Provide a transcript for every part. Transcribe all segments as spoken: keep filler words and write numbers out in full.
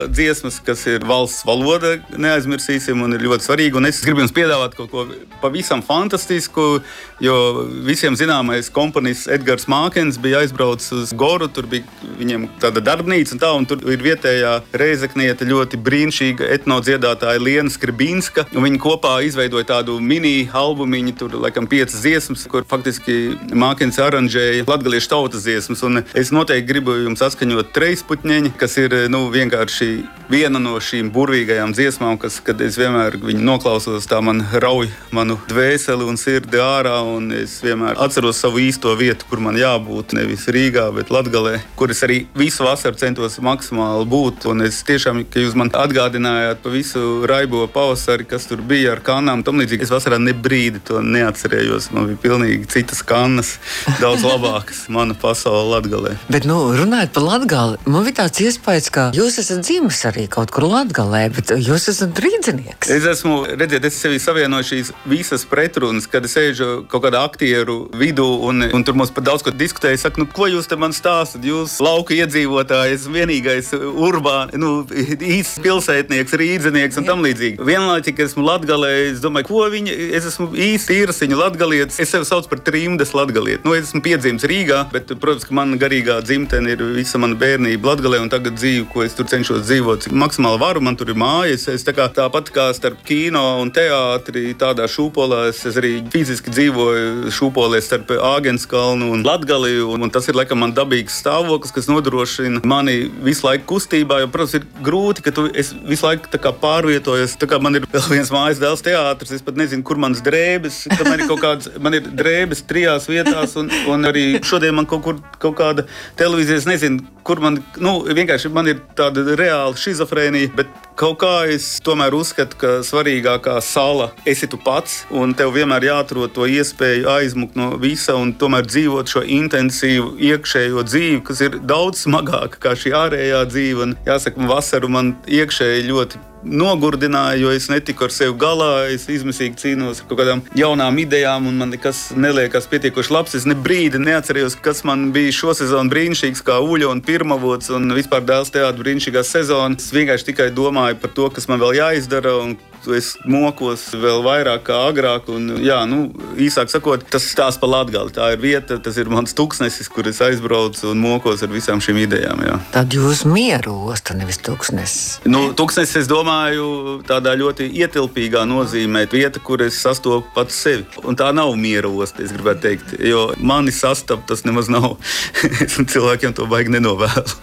dziesmas, kas ir valsts valoda, neaizmirsīsim, un ir ļoti svarīgi. Un es gribu jums piedāvāt kaut ko pavisam fantastisku, jo visiem zināmais komponists Edgars Mākens bija aizbraucis uz Goru, tur bija viņiem tāda darbnīca un tā, un tur ir vietējā reizeknieta ļoti brīnišķīga etnodziedātāja Liena Skribinska, un viņi kopā izveidoja tādu mini albumiņu, tur laikam piecas dziesmas, kur faktiski Mākens aranžēja latgaliešu tautas dziesmas, un es noteikti gribu jums atskaņot Trejspuķņeņi, kas ir, nu, vienkārši viena no šīm burvīgajām dziesmām, kas, kad es vienmēr viņu noklausos, tā man rauj manu dvēseli un sirdi ārā, un es vienmēr atceros savu īsto vietu, kur man jābūt, nevis Rīgā, bet Latgalē, kur es arī visu vasaru centos maksimāli būt, un es tiešām, ka jūs man atgādinājāt pa visu raibo pavasari, kas tur bija ar kannām, tam līdzīgi, es vasarā ne brīdi to neatcerējos, man bija pilnīgi citas kannas, daudz labākas, mana pasaule Latgalē. Bet, nu, runājot par Latgali, man bija tāds iespējas, ka jūs esat dzimis arī kaut kur Latgalē, bet jūs esat rīdzinieks. Es esmu, redziet, es sevi savienoju šīs visas pretrunas, kad es sēžu kaut kādā aktieru vidū, un, un tur mums pat daudz ko diskutēja. Es saku, nu, ko jūs te man stāstat? Jūs lauka iedzīvotāji, es vienīgais urbāni, nu, īsts pilsētnieks, rīdzinieks un tam līdzīgi. Vienlaicīgi esmu Latgalē, es domāju, ko viņa, es esmu īsti īrasiņu latgalietis, es sevi sauc par trimdes latgalieti. Nu, es esmu piedzimis Rīgā, bet, protams, ka man garīgā dzimtene ir visa mana bērnība Latgalē, un tagad dzīve, ko es tur cenšos dzīvot, cik maksimāli varu, man tur ir mājas. Es tā kā, tāpat kā starp kino un teātri, tādā šūpolā, es, es arī fiziski dzīvoju šūpolē starp Āgenskalnu un Latgali, un, un tas ir, laikam, man dabīgs stāvoklis, kas nodrošina mani visu laiku kustībā, jo, protams, ir grūti, ka tu, es visu laiku tā kā pārvietojos, tā kā man ir vēl viens mājas dēls teātris, es pat nezinu, kur manas drēbes, ka man ir kaut kāds, man ir drēbes trijās vietās, un, un arī šodien man kaut kur, kaut kāda televīzijas, nezinu, kur man, nu, vienkārši man ir tāda reāla šizofrēnija, bet kaut kā es tomēr uzskatu, ka svarīgākā sala esi tu pats, un tev vienmēr jāatrod to iespēju aizmukt no visa un tomēr dzīvot šo intensīvu iekšējo dzīvi, kas ir daudz smagāka kā šī ārējā dzīve. Un jāsaka, vasaru man iekšēji ļoti nogurdināja, jo es netiku ar sevi galā, es izmisīgi cīnos ar kaut kādām jaunām idejām, un man nekas neliekas pietiekoši labs. Es ne brīdi neatcerējos, kas man bija šo sezonu brīnišķīgs, kā Uļa un Pirmavots, un vispār dēls teātra brīnišķīgā sezona. Es vienkārši tikai domāju par to, kas man vēl jāizdara, un es mokos vēl vairāk kā agrāk, un jā, nu, īsāk sakot, tas stāsts par Latgali. Tā ir vieta, tas ir mans tuksnesis, kur es aizbraucu un mokos ar visām šīm idejām, jā. Tad jūs mieru osta, nevis tuksnesis. Nu, tuksnesis, es domāju, tādā ļoti ietilpīgā nozīmē vieta, kur es sastopu pats sevi. Un tā nav miera osta, es gribētu teikt, jo mani sastap tas nemaz nav. Es cilvēkiem to baigi nenovēlu.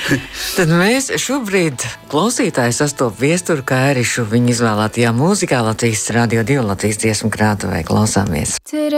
Tad mēs šobrīd klausītāji sastop Viesturu Kairišu, viņa izvēlētajā mūzikā Latvijas Radio divi Latvijas dziesmu krātuvē klausāmies.